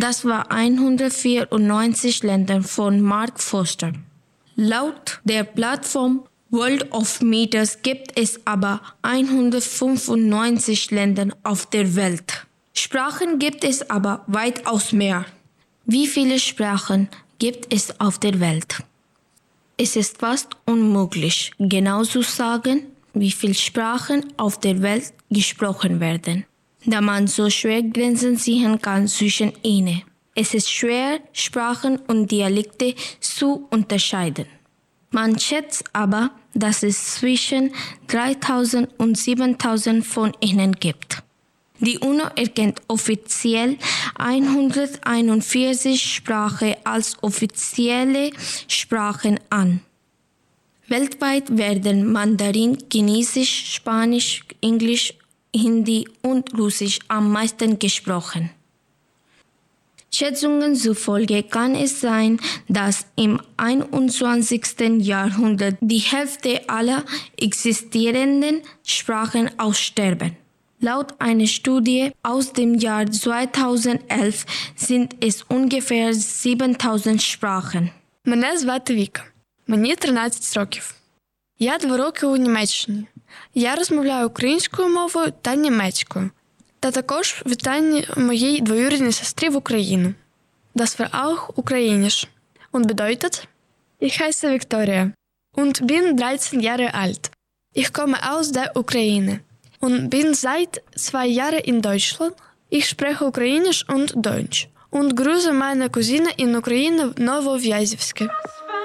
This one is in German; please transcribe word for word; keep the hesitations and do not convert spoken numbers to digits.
Das war hundertvierundneunzig Länder von Mark Foster. Laut der Plattform World of Meters gibt es aber hundertfünfundneunzig Länder auf der Welt. Sprachen gibt es aber weitaus mehr. Wie viele Sprachen gibt es auf der Welt? Es ist fast unmöglich, genau zu sagen, wie viele Sprachen auf der Welt gesprochen werden, da man so schwer Grenzen ziehen kann zwischen ihnen. Es ist schwer, Sprachen und Dialekte zu unterscheiden. Man schätzt aber, dass es zwischen dreitausend und siebentausend von ihnen gibt. Die UNO erkennt offiziell hunderteinundvierzig Sprachen als offizielle Sprachen an. Weltweit werden Mandarin, Chinesisch, Spanisch, Englisch, Hindi und Russisch am meisten gesprochen. Schätzungen zufolge kann es sein, dass im einundzwanzigsten Jahrhundert die Hälfte aller existierenden Sprachen aussterben. Laut einer Studie aus dem Jahr zweitausendelf sind es ungefähr siebentausend Sprachen. Мене звати Віка. Мені тринадцять років. Я два роки у Німеччині. Я розмовляю українською мовою та німецькою. Та також вітання моїй двоюрідній сестрі в Україну. Das war auch ukrainisch. Und bedeutet? Ich heiße Victoria und bin dreizehn Jahre alt. Ich komme aus der Ukraine und bin seit zwei Jahren in Deutschland. Ich spreche Ukrainisch und Deutsch und grüße meine Cousine in Ukraine в Новов'язівське.